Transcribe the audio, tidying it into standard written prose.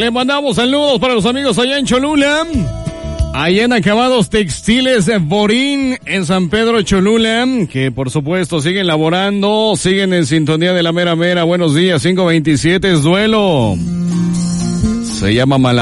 mandamos saludos para los amigos allá en Cholula. Allá en Acabados Textiles de Borín, en San Pedro Cholula, que por supuesto siguen laborando, siguen en sintonía de la mera mera. Buenos días, 527 es duelo. Se llama Mala.